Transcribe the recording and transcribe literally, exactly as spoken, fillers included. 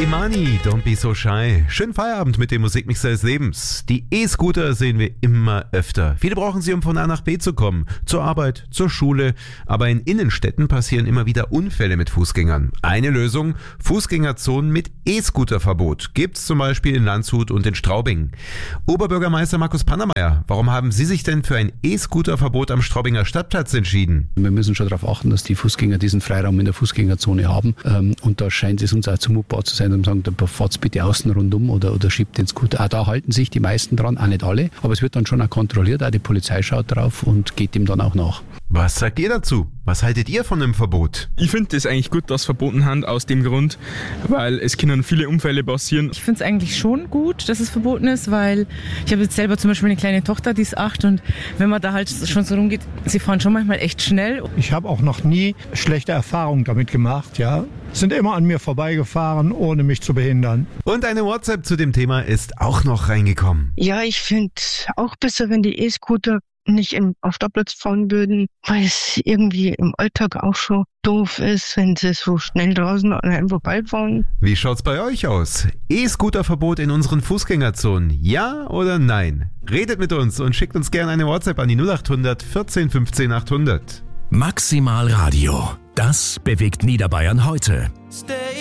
Imani, don't be so shy. Schönen Feierabend mit dem Musikmixer des Lebens. Die E-Scooter sehen wir immer öfter. Viele brauchen sie, um von A nach B zu kommen. Zur Arbeit, zur Schule. Aber in Innenstädten passieren immer wieder Unfälle mit Fußgängern. Eine Lösung: Fußgängerzonen mit E-Scooter-Verbot. Gibt's zum Beispiel in Landshut und in Straubing. Oberbürgermeister Markus Pannermeier, warum haben Sie sich denn für ein E-Scooter-Verbot am Straubinger Stadtplatz entschieden? Wir müssen schon darauf achten, dass die Fußgänger diesen Freiraum in der Fußgängerzone haben. Und da scheint es uns auch zumutbar zu sein, und sagen, da fahrt's bitte außen rundum oder, oder schiebt den Scooter. Auch da halten sich die meisten dran, auch nicht alle. Aber es wird dann schon auch kontrolliert, auch die Polizei schaut drauf und geht ihm dann auch nach. Was sagt ihr dazu? Was haltet ihr von dem Verbot? Ich finde es eigentlich gut, dass sie verboten haben, aus dem Grund, weil es können viele Unfälle passieren. Ich finde es eigentlich schon gut, dass es verboten ist, weil ich habe jetzt selber zum Beispiel eine kleine Tochter, die ist acht, und wenn man da halt schon so rumgeht, sie fahren schon manchmal echt schnell. Ich habe auch noch nie schlechte Erfahrungen damit gemacht, ja. Sind immer an mir vorbeigefahren, ohne mich zu behindern. Und eine WhatsApp zu dem Thema ist auch noch reingekommen. Ja, ich finde auch besser, wenn die E-Scooter nicht im, auf Doppelplatz fahren würden, weil es irgendwie im Alltag auch schon doof ist, wenn sie so schnell draußen an einem vorbeifahren. Wie schaut's bei euch aus? E-Scooter-Verbot in unseren Fußgängerzonen, ja oder nein? Redet mit uns und schickt uns gerne eine WhatsApp an die null acht hundert vierzehn fünfzehn achthundert. Maximal Radio, das bewegt Niederbayern heute. Stay